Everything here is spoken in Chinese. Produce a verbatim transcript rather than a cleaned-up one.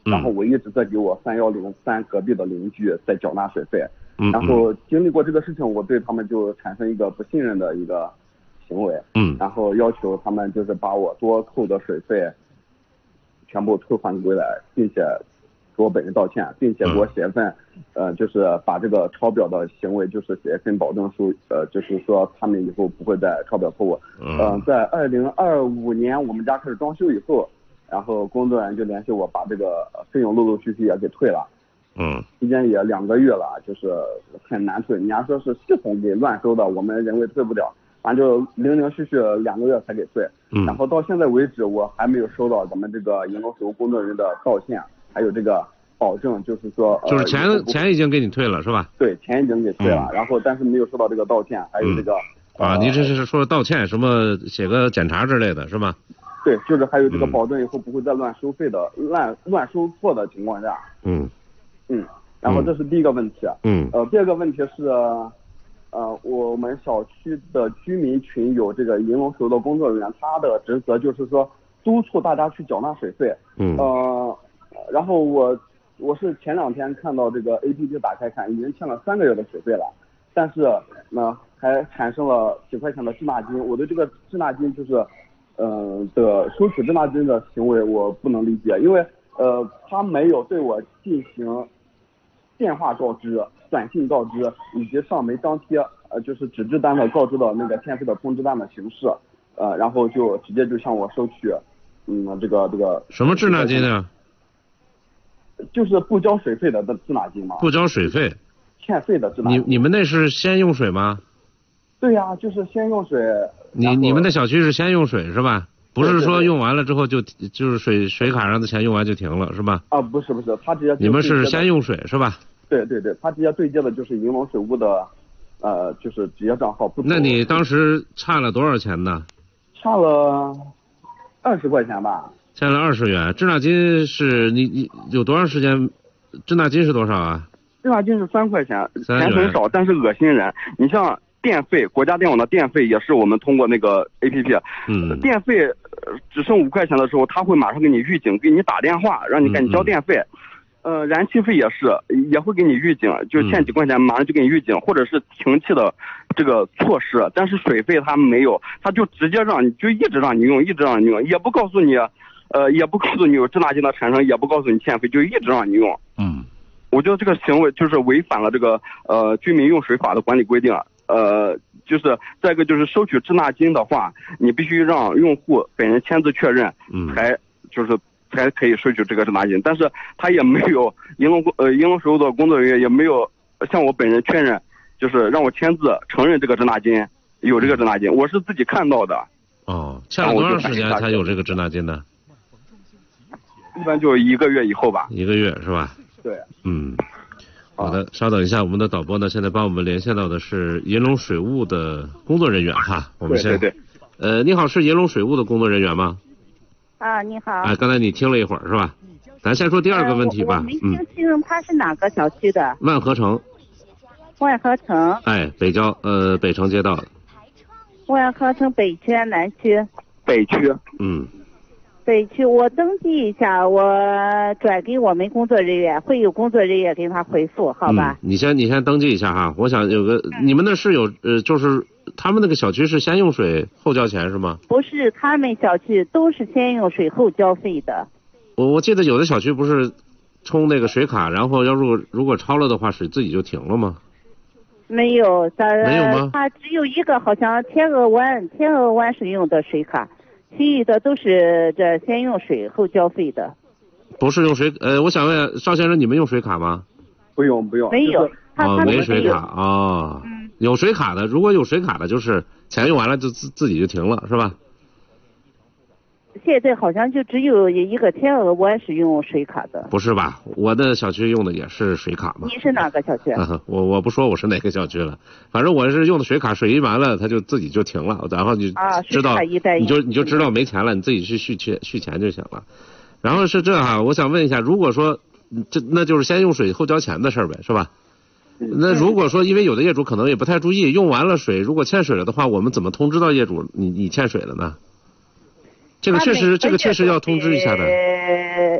然后我一直在给我三幺零三隔壁的邻居在缴纳水费， 嗯， 然后经历过这个事情，我对他们就产生一个不信任的一个行为， 嗯， 然后要求他们就是把我多扣的水费全部退还回来，并且给我本人道歉，并且给我写份、嗯、呃，就是把这个抄表的行为就是写份保证书，呃，就是说他们以后不会再抄表错误。嗯、呃，在二零二五年我们家开始装修以后，然后工作人员就联系我把这个费用陆陆续续也给退了。 嗯， 期间也两个月了，就是很难退。人家说是系统给乱收的，我们认为退不了，反正就零零续续两个月才给退。 嗯， 然后到现在为止，我还没有收到咱们这个银楼水务工作人员的道歉，还有这个保证，就是说就是钱、呃、钱已经给你退了是吧？ 对，钱已经给退了， 嗯、 然后但是没有收到这个道歉，还有这个、 嗯、啊， 呃、 你这是说道歉什么写个检查之类的是吧？ 对，就是还有这个保证以后不会再乱收费的、嗯、乱乱收错的情况下。 嗯嗯。然后这是第一个问题， 嗯， 呃，第二个问题是，呃，我们小区的居民群有这个银龙水务的工作人员，他的职责就是说督促大家去缴纳水费， 嗯， 呃，然后我我是前两天看到这个 A P P 打开看，已经欠了三个月的水费了，但是呢还产生了几块钱的滞纳金，我对这个滞纳金就是，呃的收取滞纳金的行为我不能理解，因为呃他没有对我进行电话告知、短信告知以及上门张贴，呃，就是纸质单的告知的那个欠费的通知单的形式，呃，然后就直接就向我收取，嗯，这个这个什么滞纳金啊？ 就是不交水费的滞纳金嘛。 不交水费？ 欠费的滞纳金。 你你们那是先用水吗？ 对呀、啊，就是先用水。 你你们的小区是先用水是吧？不是说用完了之后就就是水水卡上的钱用完就停了是吧？ 啊，不是不是，他直接。 你们是先用水是吧？ 对对对，他直接对接的就是银龙水务的，呃，就是直接账号。不。 那你当时差了多少钱呢？ 差了二十块钱吧。 欠了二十元，滞纳金是你你有多长时间？滞纳金是多少啊？ 滞纳金是三块钱，钱很少，但是恶心人。你像电费，国家电网的电费也是我们通过那个 A P P， 嗯， 电费只剩五块钱的时候，他会马上给你预警，给你打电话，让你赶紧交电费。嗯、呃，燃气费也是，也会给你预警，就欠几块钱马上就给你预警，嗯、或者是停气的这个措施。但是水费他没有，他就直接让你就一直让你用，一直让你用，也不告诉你，呃，也不告诉你有滞纳金的产生，也不告诉你欠费，就一直让你用。 嗯， 我觉得这个行为就是违反了这个呃居民用水法的管理规定。呃，就是再一个就是收取滞纳金的话，你必须让用户本人签字确认， 嗯， 才就是才可以收取这个滞纳金。但是他也没有银龙呃银龙水务的工作人员也没有向我本人确认，就是让我签字承认这个滞纳金有这个滞纳金，我是自己看到的。 哦，欠了多长时间才有这个滞纳金呢？ 一般就一个月以后吧。 一个月是吧？ 对。 嗯。好的，稍等一下，我们的导播呢，现在帮我们连线到的是银龙水务的工作人员哈。我们先对对对。 呃，你好，是银龙水务的工作人员吗？ 啊，你好。 哎，刚才你听了一会儿是吧？咱先说第二个问题吧。 呃、我没听清他是哪个小区的？ 万和城。 万和城。 哎，北郊呃北城街道的。 万和城北区南区？ 北区。 嗯。 北区，我登记一下，我转给我们工作人员，会有工作人员给他回复，好吧？ 嗯、你先你先登记一下哈，我想有个、嗯、你们那是有呃，就是他们那个小区是先用水后交钱是吗？ 不是，他们小区都是先用水后交费的。 我我记得有的小区不是充那个水卡，然后要如果如果超了的话，水自己就停了吗？ 没有，咱没有吗？ 他只有一个，好像天鹅湾，天鹅湾是用的水卡。其余的都是这先用水后交费的， 不是用水呃，我想问邵先生，你们用水卡吗？ 不用不用， 没有，他哦， 他没水卡哦、嗯，有水卡的，如果有水卡的，就是钱用完了就自自己就停了，是吧？ 现在好像就只有一个天鹅湾是用水卡的。 不是吧？我的小区用的也是水卡嘛。 你是哪个小区？ 啊、我我不说我是哪个小区了，反正我是用的水卡，水一完了它就自己就停了，然后你知道、 啊、 你就你就知道没钱了，你自己去续钱续钱就行了。然后是这哈，我想问一下，如果说这那就是先用水后交钱的事儿呗，是吧？那如果说因为有的业主可能也不太注意，用完了水如果欠水了的话，我们怎么通知到业主你你欠水了呢？这个确实，这个确实要通知一下的。 呃，